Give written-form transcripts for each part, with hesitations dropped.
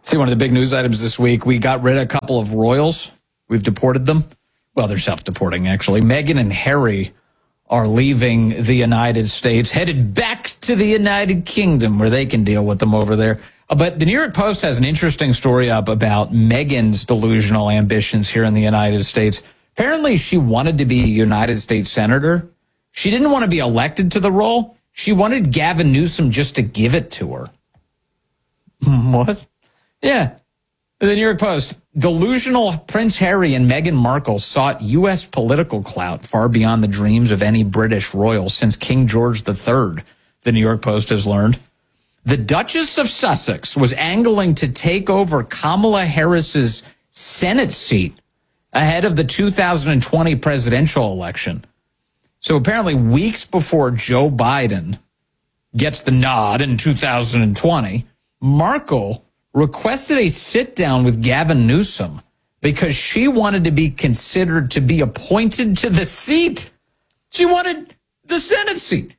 See, one of the big news items this week, we got rid of a couple of royals. We've deported them. Well, they're self-deporting, actually. Meghan and Harry are leaving the United States, headed back to the United Kingdom, where they can deal with them over there. But the New York Post has an interesting story up about Meghan's delusional ambitions here in the United States. Apparently, she wanted to be a United States senator. She didn't want to be elected to the role. She wanted Gavin Newsom just to give it to her. What? Yeah. The New York Post. Delusional Prince Harry and Meghan Markle sought U.S. political clout far beyond the dreams of any British royal since King George III, the New York Post has learned. The Duchess of Sussex was angling to take over Kamala Harris's Senate seat ahead of the 2020 presidential election. So apparently weeks before Joe Biden gets the nod in 2020, Markle requested a sit-down with Gavin Newsom because she wanted to be considered to be appointed to the seat. She wanted the Senate seat.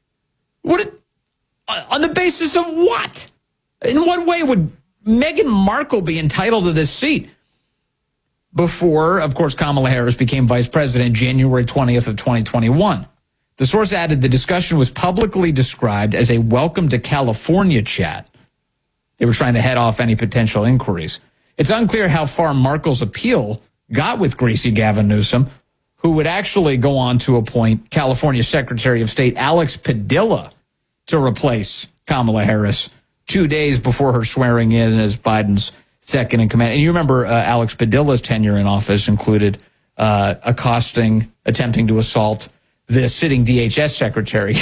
On the basis of what? In what way would Meghan Markle be entitled to this seat? Before, of course, Kamala Harris became vice president January 20th of 2021. The source added the discussion was publicly described as a welcome to California chat. They were trying to head off any potential inquiries. It's unclear how far Markle's appeal got with greasy Gavin Newsom, who would actually go on to appoint California Secretary of State Alex Padilla to replace Kamala Harris 2 days before her swearing in as Biden's second in command. And you remember Alex Padilla's tenure in office included attempting to assault the sitting DHS secretary.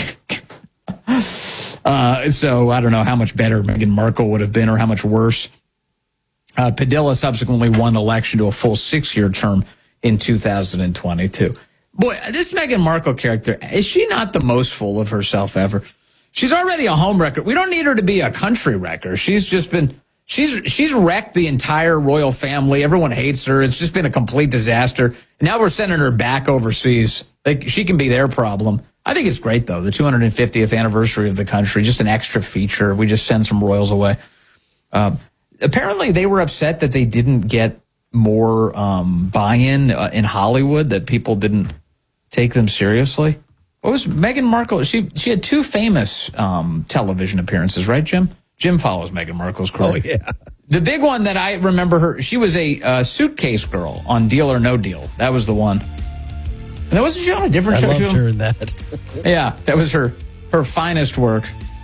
So I don't know how much better Meghan Markle would have been or how much worse. Padilla subsequently won the election to a full 6-year term in 2022. Boy, this Meghan Markle character, is she not the most full of herself ever? She's already a home wrecker. We don't need her to be a country wrecker. She's wrecked the entire royal family. Everyone hates her. It's just been a complete disaster. And now we're sending her back overseas. Like, she can be their problem. I think it's great, though. The 250th anniversary of the country, just an extra feature. We just send some royals away. Apparently, they were upset that they didn't get more buy-in in Hollywood, that people didn't take them seriously. What was Meghan Markle? She had 2 famous television appearances, right, Jim? Jim follows Meghan Markle's career. Oh, yeah. The big one that I remember her, she was a suitcase girl on Deal or No Deal. That was the one. And wasn't she on a different show? I loved her in that. Yeah, that was her finest work.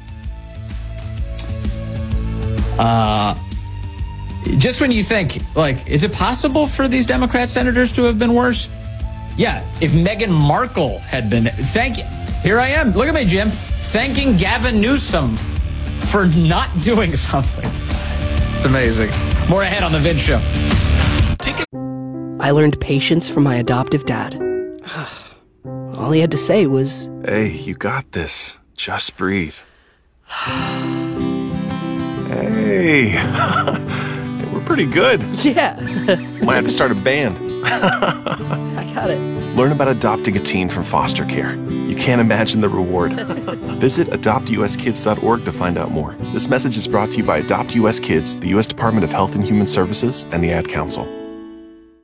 Just when you think, like, is it possible for these Democrat senators to have been worse? Yeah, if Meghan Markle had been... Here I am. Look at me, Jim. Thanking Gavin Newsom for not doing something. It's amazing. More ahead on The Vid Show. I learned patience from my adoptive dad. All he had to say was, "Hey, you got this. Just breathe." Hey. We're pretty good. yeah, Might have to start a band. I got it. Learn about adopting a teen from foster care. You can't imagine the reward. Visit adoptuskids.org to find out more. This message is brought to you by Adopt US Kids, the U.S. Department of Health and Human Services, and the Ad Council.